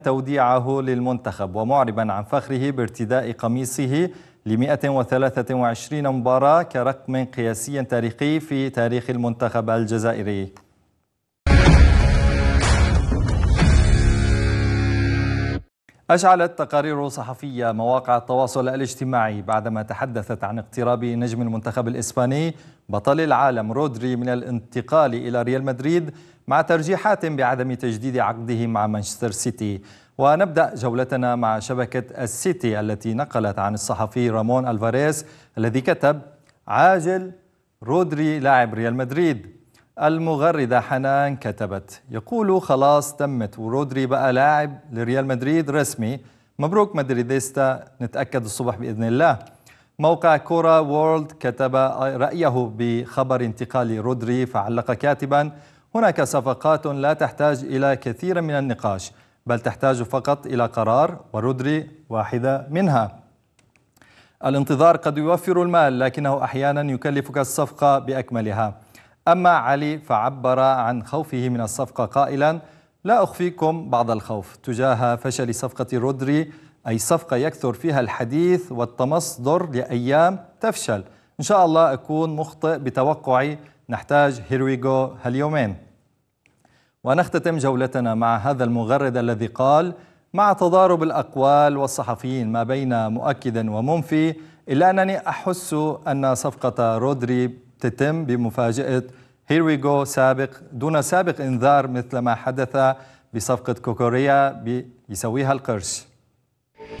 توديعه للمنتخب ومعربا عن فخره بارتداء قميصه ل 123 مباراة كرقم قياسي تاريخي في تاريخ المنتخب الجزائري. أشعلت تقارير صحفية مواقع التواصل الاجتماعي بعدما تحدثت عن اقتراب نجم المنتخب الإسباني بطل العالم رودري من الانتقال إلى ريال مدريد مع ترجيحات بعدم تجديد عقده مع مانشستر سيتي. ونبدأ جولتنا مع شبكة السيتي التي نقلت عن الصحفي رامون ألفاريز الذي كتب: عاجل رودري لاعب ريال مدريد. المغردة حنان كتبت: يقول خلاص تمت ورودري بقى لاعب لريال مدريد رسمي، مبروك مدريديستا، نتأكد الصبح بإذن الله. موقع كورة وورلد كتب رأيه بخبر انتقال رودري فعلق كاتبا: هناك صفقات لا تحتاج إلى كثير من النقاش، بل تحتاج فقط إلى قرار، ورودري واحدة منها. الانتظار قد يوفر المال، لكنه أحيانا يكلفك الصفقة بأكملها. أما علي فعبر عن خوفه من الصفقة قائلا: لا أخفيكم بعض الخوف تجاه فشل صفقة رودري، أي صفقة يكثر فيها الحديث والتمصدر لأيام تفشل. إن شاء الله أكون مخطئ بتوقعي، نحتاج هيرويغو هاليومين. ونختتم جولتنا مع هذا المغرد الذي قال: مع تضارب الأقوال والصحفيين ما بين مؤكد ومنفي، إلا أنني أحس أن صفقة رودري تتم بمفاجأة هيرويغو دون سابق إنذار، مثل ما حدث بصفقة كوكوريا بيسويها القرش.